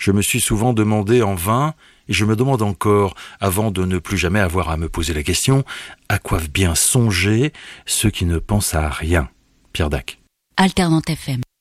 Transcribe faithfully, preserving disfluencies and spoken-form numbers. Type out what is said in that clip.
Je me suis souvent demandé en vain, et je me demande encore, avant de ne plus jamais avoir à me poser la question, à quoi bien songer ceux qui ne pensent à rien. Pierre Dac. Alternante F M.